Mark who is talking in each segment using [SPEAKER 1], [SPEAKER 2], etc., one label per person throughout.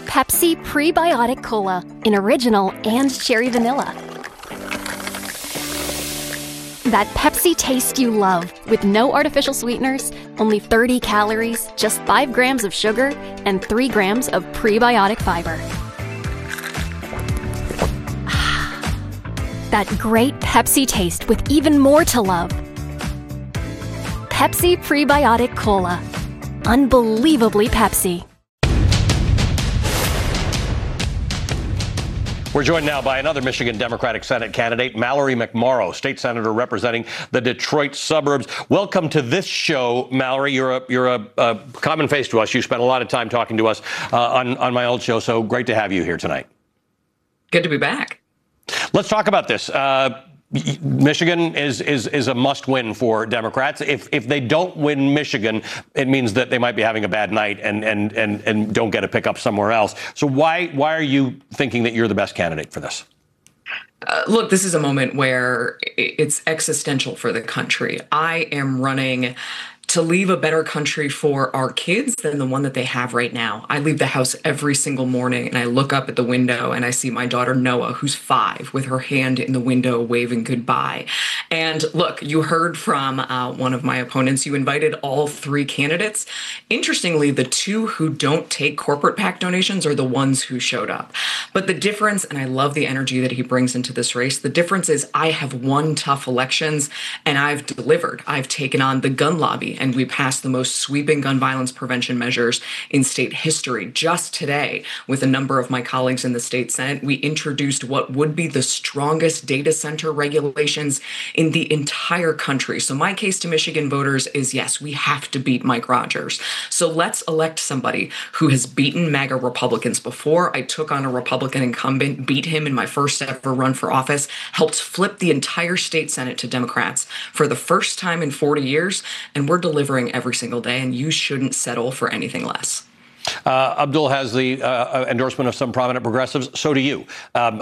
[SPEAKER 1] Pepsi Prebiotic Cola in original and cherry vanilla. That Pepsi taste you love, with no artificial sweeteners, only 30 calories, just 5 grams of sugar, and 3 grams of prebiotic fiber. That great Pepsi taste with even more to love. Pepsi Prebiotic Cola. Unbelievably Pepsi.
[SPEAKER 2] We're joined now by another Michigan Democratic Senate candidate, Mallory McMorrow, state senator representing the Detroit suburbs. Welcome to this show, Mallory. You're a common face to us. You spent a lot of time talking to us on my old show, so great to have you here tonight.
[SPEAKER 3] Good to be back.
[SPEAKER 2] Let's talk about this. Michigan is a must-win for Democrats. If they don't win Michigan, it means that they might be having a bad night and don't get a pickup somewhere else. So why are you thinking that you're the best candidate for this?
[SPEAKER 3] Look, this is a moment where it's existential for the country. I am running to leave a better country for our kids than the one that they have right now. I leave the house every single morning and I look up at the window and I see my daughter Noah, who's 5, with her hand in the window waving goodbye. And look, you heard from one of my opponents. You invited all 3 candidates. Interestingly, the 2 who don't take corporate PAC donations are the ones who showed up. But the difference, and I love the energy that he brings into this race, the difference is I have won tough elections and I've delivered. I've taken on the gun lobby, and we passed the most sweeping gun violence prevention measures in state history. Just today, with a number of my colleagues in the state Senate, we introduced what would be the strongest data center regulations in the entire country. So my case to Michigan voters is, yes, we have to beat Mike Rogers. So let's elect somebody who has beaten MAGA Republicans before. I took on a Republican incumbent, beat him in my first ever run for office, helped flip the entire state Senate to Democrats for the first time in 40 years, and we're delivering every single day, and you shouldn't settle for anything less.
[SPEAKER 2] Abdul has the endorsement of some prominent progressives. So do you.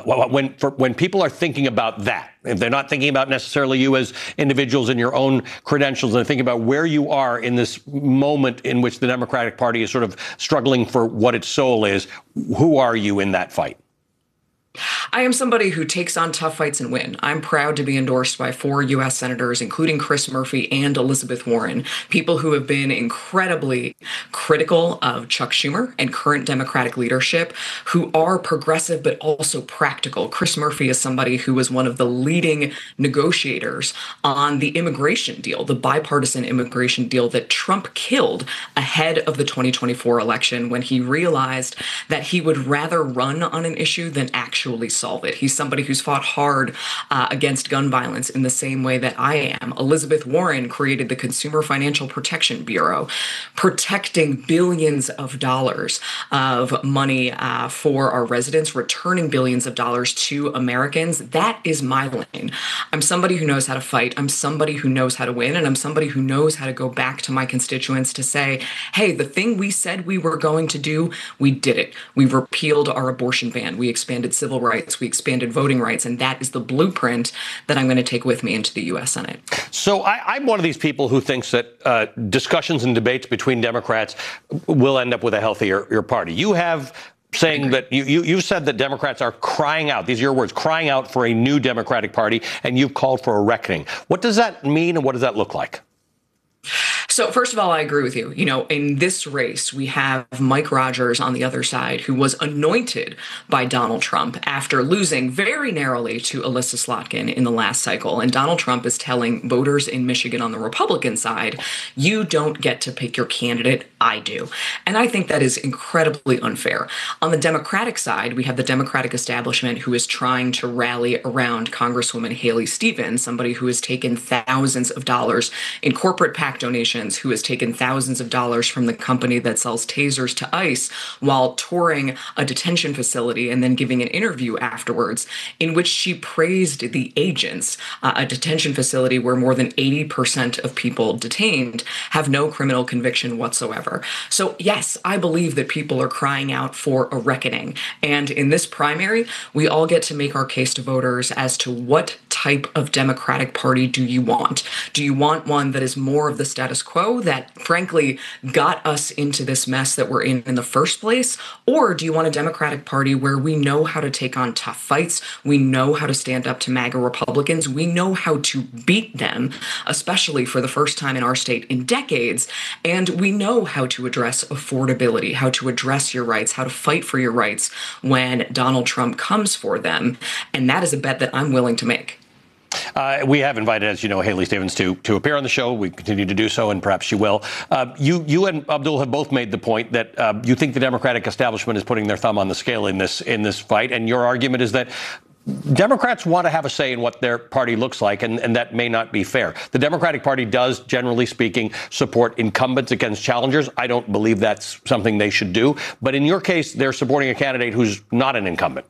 [SPEAKER 2] When people are thinking about that, if they're not thinking about necessarily you as individuals and your own credentials, and thinking about where you are in this moment in which the Democratic Party is sort of struggling for what its soul is, who are you in that fight?
[SPEAKER 3] I am somebody who takes on tough fights and win. I'm proud to be endorsed by 4 U.S. senators, including Chris Murphy and Elizabeth Warren, people who have been incredibly critical of Chuck Schumer and current Democratic leadership, who are progressive but also practical. Chris Murphy is somebody who was one of the leading negotiators on the immigration deal, the bipartisan immigration deal that Trump killed ahead of the 2024 election when he realized that he would rather run on an issue than actually solve it. He's somebody who's fought hard against gun violence in the same way that I am. Elizabeth Warren created the Consumer Financial Protection Bureau, protecting billions of dollars of money for our residents, returning billions of dollars to Americans. That is my lane. I'm somebody who knows how to fight. I'm somebody who knows how to win. And I'm somebody who knows how to go back to my constituents to say, hey, the thing we said we were going to do, we did it. We repealed our abortion ban. We expanded civil rights. We expanded voting rights. And that is the blueprint that I'm going to take with me into the U.S. Senate.
[SPEAKER 2] So I'm one of these people who thinks that discussions and debates between Democrats will end up with a healthier party. You have saying that you've said that Democrats are crying out, these are your words, crying out for a new Democratic Party, and you've called for a reckoning. What does that mean, and what does that look like?
[SPEAKER 3] So first of all, I agree with you. You know, in this race, we have Mike Rogers on the other side, who was anointed by Donald Trump after losing very narrowly to Alyssa Slotkin in the last cycle. And Donald Trump is telling voters in Michigan on the Republican side, you don't get to pick your candidate, I do. And I think that is incredibly unfair. On the Democratic side, we have the Democratic establishment who is trying to rally around Congresswoman Haley Stevens, somebody who has taken thousands of dollars in corporate PAC donations, who has taken thousands of dollars from the company that sells tasers to ICE while touring a detention facility and then giving an interview afterwards in which she praised the agents, a detention facility where more than 80% of people detained have no criminal conviction whatsoever. So yes, I believe that people are crying out for a reckoning. And in this primary, we all get to make our case to voters as to what type of Democratic Party do you want? Do you want one that is more of the status quo that, frankly, got us into this mess that we're in the first place? Or do you want a Democratic Party where we know how to take on tough fights, we know how to stand up to MAGA Republicans, we know how to beat them, especially for the first time in our state in decades, and we know how to address affordability, how to address your rights, how to fight for your rights when Donald Trump comes for them. And that is a bet that I'm willing to make.
[SPEAKER 2] We have invited, as you know, Haley Stevens to appear on the show. We continue to do so, and perhaps she will. You and Abdul have both made the point that you think the Democratic establishment is putting their thumb on the scale in this fight, and your argument is that Democrats want to have a say in what their party looks like, and that may not be fair. The Democratic Party does, generally speaking, support incumbents against challengers. I don't believe that's something they should do. But in your case, they're supporting a candidate who's not an incumbent.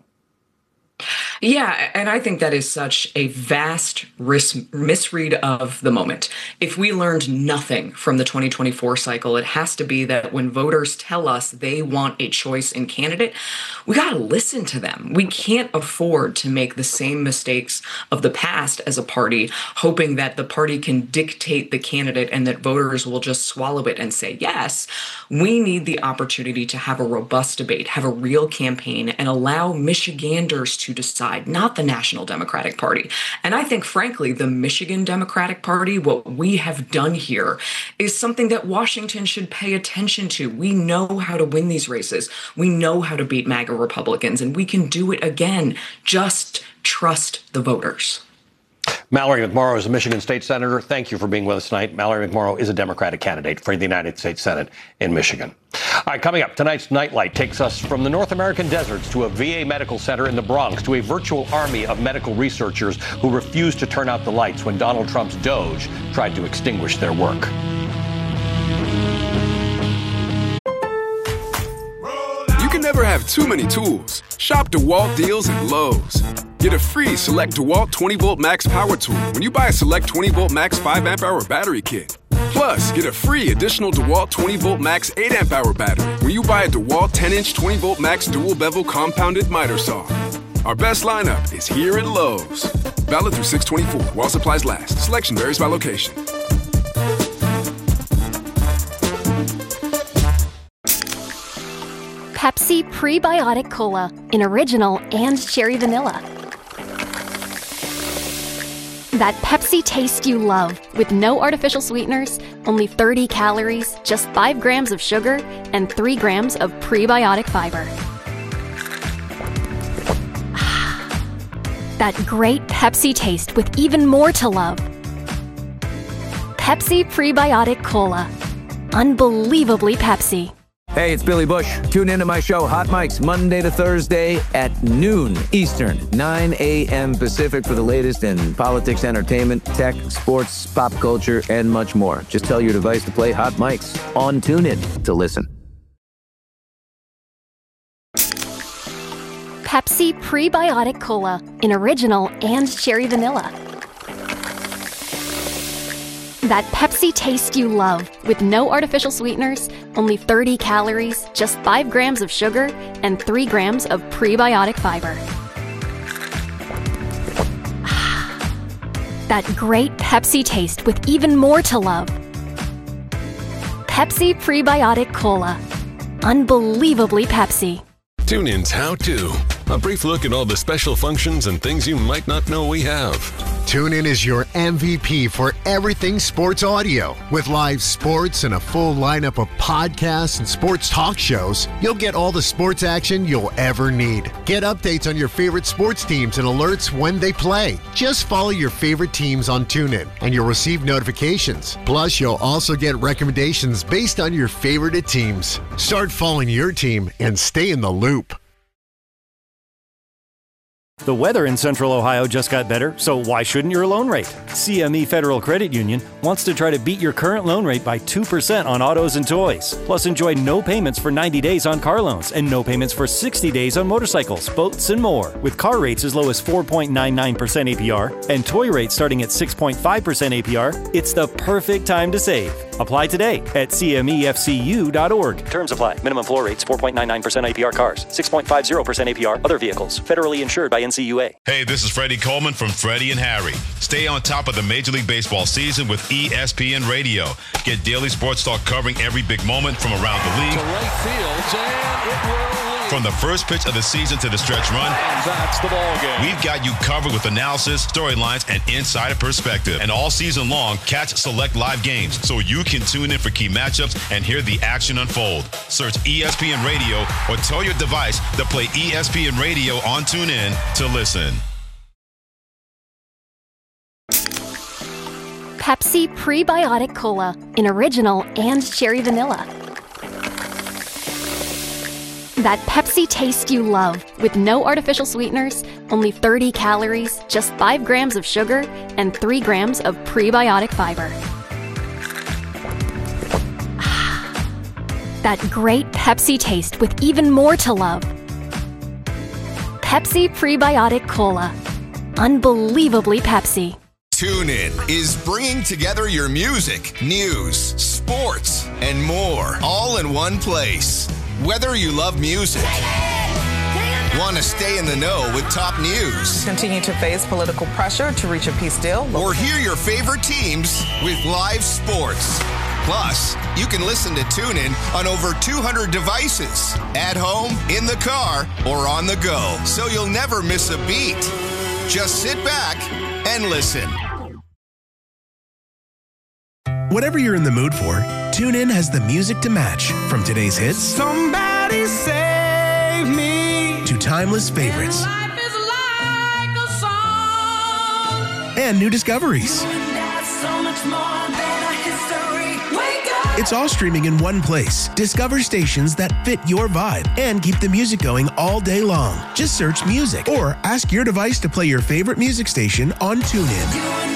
[SPEAKER 3] Yeah, and I think that is such a vast misread of the moment. If we learned nothing from the 2024 cycle, it has to be that when voters tell us they want a choice in candidate, we got to listen to them. We can't afford to make the same mistakes of the past as a party, hoping that the party can dictate the candidate and that voters will just swallow it and say yes. We need the opportunity to have a robust debate, have a real campaign, and allow Michiganders to decide, not the National Democratic Party. And I think, frankly, the Michigan Democratic Party, what we have done here is something that Washington should pay attention to. We know how to win these races. We know how to beat MAGA Republicans, and we can do it again. Just trust the voters.
[SPEAKER 2] Mallory McMorrow is a Michigan state senator. Thank you for being with us tonight. Mallory McMorrow is a Democratic candidate for the United States Senate in Michigan. All right, coming up, tonight's Nightlight takes us from the North American deserts to a VA medical center in the Bronx to a virtual army of medical researchers who refused to turn out the lights when Donald Trump's Doge tried to extinguish their work.
[SPEAKER 4] You can never have too many tools. Shop DeWalt deals at Lowe's. Get a free Select DeWalt 20-Volt Max Power Tool when you buy a Select 20-Volt Max 5-amp-hour battery kit. Plus, get a free additional DeWalt 20-Volt Max 8-amp-hour battery when you buy a DeWalt 10-inch 20-Volt Max dual-bevel compounded miter saw. Our best lineup is here at Lowe's. Valid through 6/24 while supplies last. Selection varies by location.
[SPEAKER 1] Pepsi Prebiotic Cola in original and cherry vanilla. That Pepsi taste you love, with no artificial sweeteners, only 30 calories, just 5 grams of sugar, and 3 grams of prebiotic fiber. That great Pepsi taste with even more to love. Pepsi Prebiotic Cola. Unbelievably Pepsi.
[SPEAKER 5] Hey, it's Billy Bush. Tune into my show, Hot Mics, Monday to Thursday at noon Eastern, 9 a.m. Pacific for the latest in politics, entertainment, tech, sports, pop culture, and much more. Just tell your device to play Hot Mics on TuneIn to listen.
[SPEAKER 1] Pepsi Prebiotic Cola in original and cherry vanilla. That Pepsi taste you love, with no artificial sweeteners, only 30 calories, just 5 grams of sugar, and 3 grams of prebiotic fiber. That great Pepsi taste with even more to love. Pepsi Prebiotic Cola. Unbelievably Pepsi.
[SPEAKER 6] TuneIn's How To. A brief look at all the special functions and things you might not know we have.
[SPEAKER 7] TuneIn is your MVP for everything sports audio. With live sports and a full lineup of podcasts and sports talk shows, you'll get all the sports action you'll ever need. Get updates on your favorite sports teams and alerts when they play. Just follow your favorite teams on TuneIn, and you'll receive notifications. Plus, you'll also get recommendations based on your favorite teams. Start following your team and stay in the loop.
[SPEAKER 8] The weather in Central Ohio just got better, so why shouldn't your loan rate? CME Federal Credit Union wants to try to beat your current loan rate by 2% on autos and toys. Plus, enjoy no payments for 90 days on car loans and no payments for 60 days on motorcycles, boats, and more. With car rates as low as 4.99% APR and toy rates starting at 6.5% APR, it's the perfect time to save. Apply today at cmefcu.org. Terms apply. Minimum floor rates 4.99% APR cars, 6.50% APR other vehicles. Federally insured by NCUA.
[SPEAKER 9] Hey, this is Freddie Coleman from Freddie and Harry. Stay on top of the Major League Baseball season with ESPN Radio. Get daily sports talk covering every big moment from around the league.
[SPEAKER 10] To right field, and it will lead.
[SPEAKER 9] From the first pitch of the season to the stretch run.
[SPEAKER 10] And that's the ball game.
[SPEAKER 9] We've got you covered with analysis, storylines, and insider perspective. And all season long, catch select live games so you can tune in for key matchups and hear the action unfold. Search ESPN Radio or tell your device to play ESPN Radio on TuneIn to listen.
[SPEAKER 1] Pepsi Prebiotic Cola in original and cherry vanilla. That Pepsi taste you love, with no artificial sweeteners, only 30 calories, just 5 grams of sugar, and 3 grams of prebiotic fiber. That great Pepsi taste with even more to love. Pepsi Prebiotic Cola. Unbelievably Pepsi.
[SPEAKER 11] TuneIn is bringing together your music, news, sports, and more, all in one place. Whether you love music, want to stay in the know with top news,
[SPEAKER 12] continue to face political pressure to reach a peace deal,
[SPEAKER 11] or hear your favorite teams with live sports. Plus, you can listen to TuneIn on over 200 devices, at home, in the car, or on the go, so you'll never miss a beat. Just sit back and listen.
[SPEAKER 13] Whatever you're in the mood for, TuneIn has the music to match. From today's hits,
[SPEAKER 14] somebody save me,
[SPEAKER 13] to timeless favorites,
[SPEAKER 14] life is like a song,
[SPEAKER 13] and new discoveries.
[SPEAKER 14] So much more than a history. Wake up.
[SPEAKER 13] It's all streaming in one place. Discover stations that fit your vibe and keep the music going all day long. Just search music or ask your device to play your favorite music station on TuneIn.